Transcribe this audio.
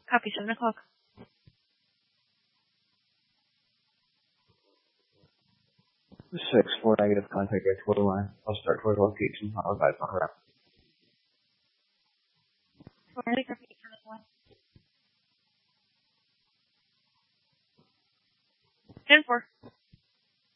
Copy, 7 o'clock. 6-4 negative, contact right toward the line. I'll start toward location. I'll advise on route. 4 negative, copy, 7 o'clock. 10-4.